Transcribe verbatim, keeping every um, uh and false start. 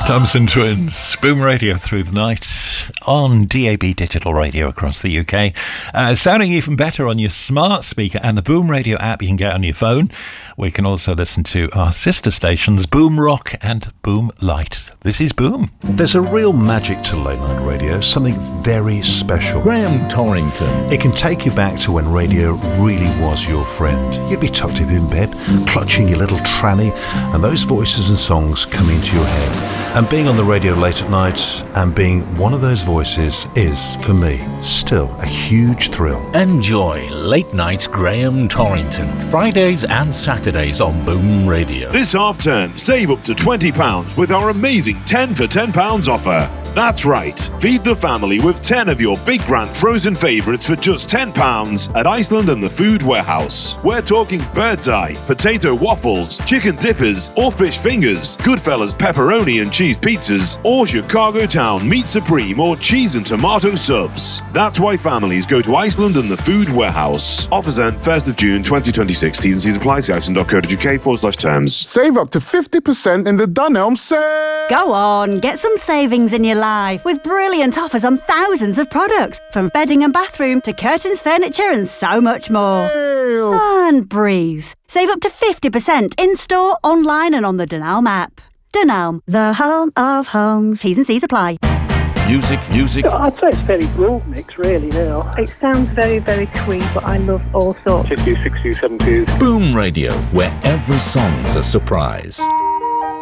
Thompson Twins, Boom Radio through the night on D A B digital radio across the U K. Uh, sounding even better on your smart speaker and the Boom Radio app you can get on your phone. We can also listen to our sister stations, Boom Rock and Boom Light. This is Boom. There's a real magic to late night radio, something very special. Graham Torrington. It can take you back to when radio really was your friend. You'd be tucked up in bed, clutching your little tranny, and those voices and songs come into your head. And being on the radio late at night and being one of those voices is, for me, still a huge thrill. Enjoy Late Night Graham Torrington, Fridays and Saturdays on Boom Radio. This half term, save up to twenty pounds with our amazing ten for ten pounds offer. That's right, feed the family with ten of your big brand frozen favourites for just ten pounds at Iceland and the Food Warehouse. We're talking bird's eye, potato waffles, chicken dippers or fish fingers, Goodfellas pepperoni and cheese pizzas, or Chicago Town meat supreme or cheese and tomato subs. That's why families go to Iceland and the Food Warehouse. Offers end first of June twenty twenty-six. T's and C's apply. See iceland.co.uk forward slash terms. Save up to fifty percent in the Dunelm sale. Go on, get some savings in your life with brilliant offers on thousands of products, from bedding and bathroom to curtains, furniture and so much more. Ew. And breathe. Save up to fifty percent in-store, online and on the Dunelm app. Dunelm, the home of homes. T's and C's apply. Music, music. I'd say it's fairly broad mix, really, now. It sounds very, very twee, but I love all sorts. fifties, sixties, seventies. Boom Radio, where every song's a surprise.